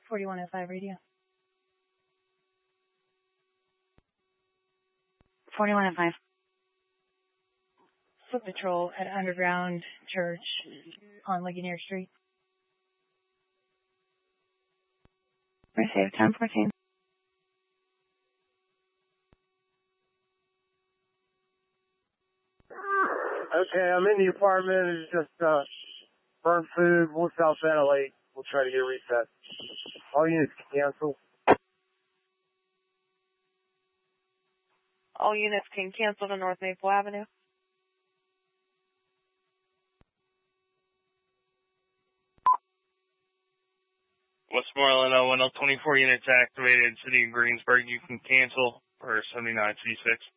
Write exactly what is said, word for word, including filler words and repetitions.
forty-one oh five radio. forty-one oh five. Foot patrol at Underground Church on Ligonier Street. Receive ten fourteen. Okay, I'm in the apartment. It's just uh, burnt food. We'll self-ventilate. We'll try to get a reset. All units cancel. All units can cancel to North Maple Avenue. Westmoreland oh one L twenty-four units activated. City of Greensburg, you can cancel for seventy-nine C six.